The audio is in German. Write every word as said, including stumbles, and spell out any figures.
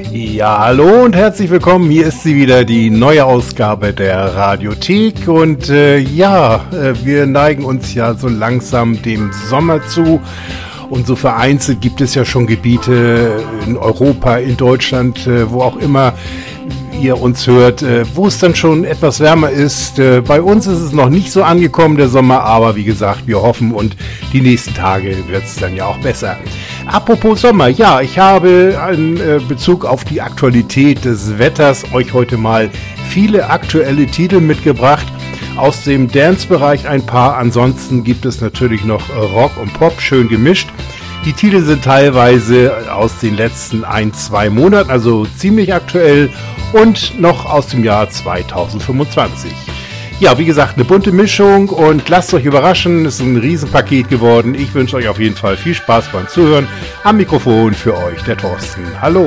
Ja, hallo und herzlich willkommen. Hier ist sie wieder, die neue Ausgabe der Radiothek. Und äh, ja, äh, wir neigen uns ja so langsam dem Sommer zu. Und so vereinzelt gibt es ja schon Gebiete in Europa, in Deutschland, äh, wo auch immer ihr uns hört, äh, wo es dann schon etwas wärmer ist. Äh, bei uns ist es noch nicht so angekommen, der Sommer, aber wie gesagt, wir hoffen und die nächsten Tage wird es dann ja auch besser. Apropos Sommer, ja, ich habe in äh, Bezug auf die Aktualität des Wetters euch heute mal viele aktuelle Titel mitgebracht. Aus dem Dance-Bereich ein paar, ansonsten gibt es natürlich noch Rock und Pop, schön gemischt. Die Titel sind teilweise aus den letzten ein, zwei Monaten, also ziemlich aktuell und noch aus dem Jahr zweitausendfünfundzwanzig. Ja, wie gesagt, eine bunte Mischung und lasst euch überraschen, es ist ein Riesenpaket geworden. Ich wünsche euch auf jeden Fall viel Spaß beim Zuhören. Am Mikrofon für euch der Thorsten. Hallo.